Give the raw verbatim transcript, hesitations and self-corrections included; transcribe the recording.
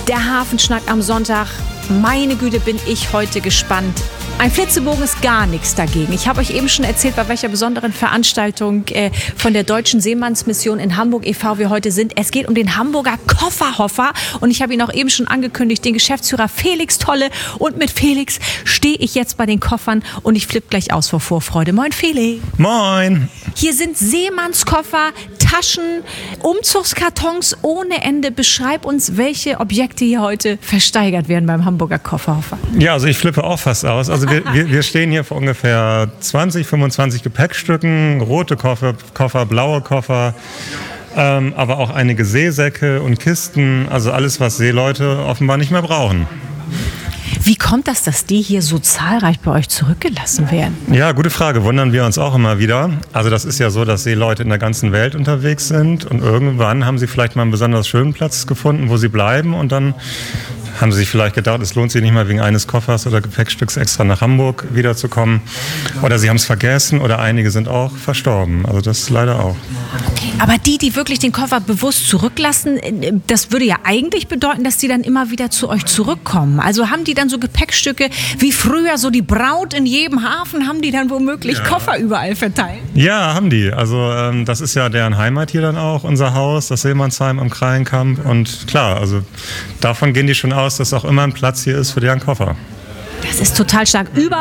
Der Hafenschnack am Sonntag. Meine Güte, bin ich heute gespannt. Ein Flitzebogen ist gar nichts dagegen. Ich habe euch eben schon erzählt, bei welcher besonderen Veranstaltung äh, von der Deutschen Seemannsmission in Hamburg e V wir heute sind. Es geht um den Hamburger Kofferhoffer und ich habe ihn auch eben schon angekündigt, den Geschäftsführer Felix Tolle. Und mit Felix stehe ich jetzt bei den Koffern und ich flippe gleich aus vor Vorfreude. Moin Felix. Moin. Hier sind Seemannskoffer, Taschen, Umzugskartons ohne Ende. Beschreib uns, welche Objekte hier heute versteigert werden beim Hamburger Kofferhoffer. Ja, also ich flippe auch fast aus. Also wir, wir, wir stehen hier vor ungefähr zwanzig, fünfundzwanzig Gepäckstücken, rote Koffer, Koffer blaue Koffer, ähm, aber auch einige Seesäcke und Kisten, also alles, was Seeleute offenbar nicht mehr brauchen. Wie kommt das, dass die hier so zahlreich bei euch zurückgelassen werden? Ja, gute Frage. Wundern wir uns auch immer wieder. Also das ist ja so, dass Seeleute in der ganzen Welt unterwegs sind und irgendwann haben sie vielleicht mal einen besonders schönen Platz gefunden, wo sie bleiben und dann haben sie sich vielleicht gedacht, es lohnt sich nicht mal wegen eines Koffers oder Gepäckstücks extra nach Hamburg wiederzukommen. Oder sie haben es vergessen oder einige sind auch verstorben. Also das leider auch. Aber die, die wirklich den Koffer bewusst zurücklassen, das würde ja eigentlich bedeuten, dass die dann immer wieder zu euch zurückkommen. Also haben die dann so Gepäckstücke wie früher, so die Braut in jedem Hafen, haben die dann womöglich ja. Koffer überall verteilt? Ja, haben die. Also ähm, das ist ja deren Heimat hier dann auch, unser Haus, das Seemannsheim am Kreienkamp. Und klar, also davon gehen die schon aus, dass auch immer ein Platz hier ist für deren Koffer. Das ist total stark. Über